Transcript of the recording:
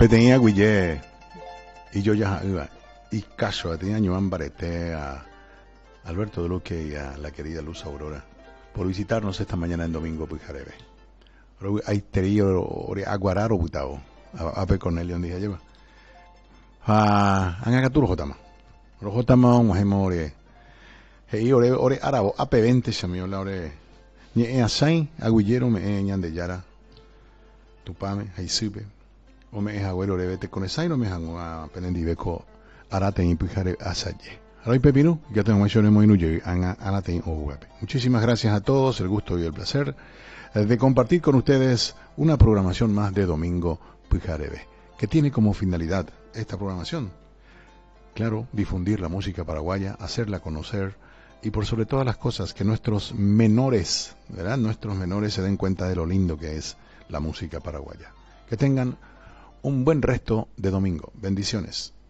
tenía Guille y yo ya iba y caso tenía Joan Barete, a Alberto de Luque y a la querida Luz Aurora por visitarnos esta mañana en domingo Pujarebe. Hay tenido aguararo butao a pe Cornelio dije lleva a angaturo jotama rojotama un hemore hei ore arabo ape 20 samio la ore ni asai aguillero me ñande yara tupame hay sube o me es abuelo revete con esa y no me hango a penendibeco arate y pujare asaye. Ahora pepino, ya tengo mayor muy nuye anate o guape. Muchísimas gracias a todos, el gusto y el placer de compartir con ustedes una programación más de Domingo Pujarebe, que tiene como finalidad esta programación, claro, difundir la música paraguaya, hacerla conocer y por sobre todas las cosas que nuestros menores, ¿verdad? Nuestros menores se den cuenta de lo lindo que es la música paraguaya. Que tengan un buen resto de domingo. Bendiciones.